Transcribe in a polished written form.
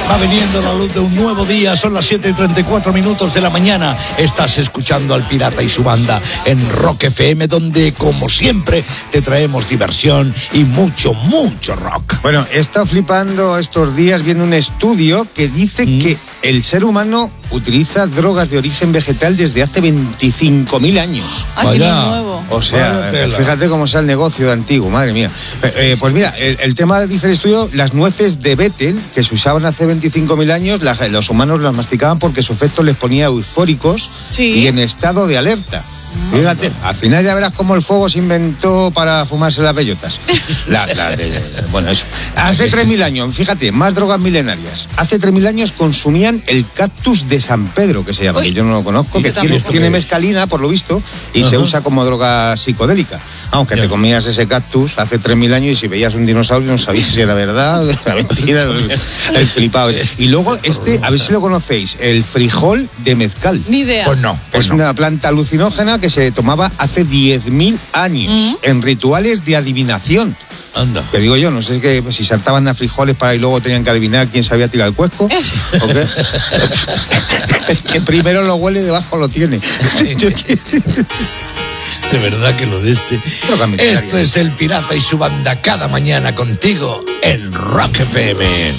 Va viniendo la luz de un nuevo día, son las 7:34 de la mañana. Estás escuchando al Pirata y su banda en Rock FM, donde, como siempre, te traemos diversión y mucho, mucho rock. Bueno, he estado flipando estos días viendo un estudio que dice que el ser humano utiliza drogas de origen vegetal desde hace 25.000 años. Ah, qué nuevo. O sea, fíjate cómo es el negocio de antiguo, madre mía. Pues mira, el tema, dice el estudio, las nueces de Betel, que se usaban hace 25.000 años, los humanos las masticaban porque su efecto les ponía eufóricos y en estado de alerta. Fíjate, al final ya verás cómo el fuego se inventó para fumarse las bellotas. Bueno, eso. Hace 3.000 años, fíjate, más drogas milenarias. Hace 3.000 años consumían el cactus de San Pedro, que se llama, que yo no lo conozco, que tiene mescalina, por lo visto, y se usa como droga psicodélica. Aunque te comías ese cactus hace 3.000 años y si veías un dinosaurio no sabías si era verdad o era mentira, el flipado. Y luego a ver si lo conocéis, el frijol de mezcal. Ni idea. Pues no. Es una planta alucinógena que se tomaba hace 10.000 años en rituales de adivinación. Anda. Que digo yo, no sé si saltaban a frijoles para y luego tenían que adivinar quién sabía tirar el cuesco. ¿O qué? Que primero lo huele y debajo lo tiene. De verdad que lo de Esto es el Pirata y su banda cada mañana contigo en Rock FM.